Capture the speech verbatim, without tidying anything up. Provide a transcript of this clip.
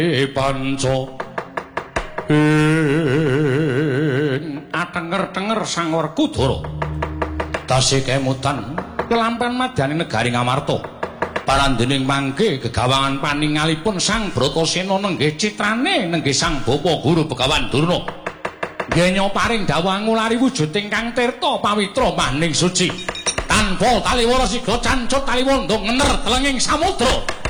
panca atenger-tenger sang Werkudara tasih kemutan kelampan madyaning negari Ngamarta parandening mangke gegawangan paningalipun sang Bratasena nenggih citrane nenggih sang Bapa Guru Begawan Durna nggih paring dawuh ngulari wujud ingkang tirta pawitra maning suci tanpa taliwara siga cancut taliwanda ngener telenging samudra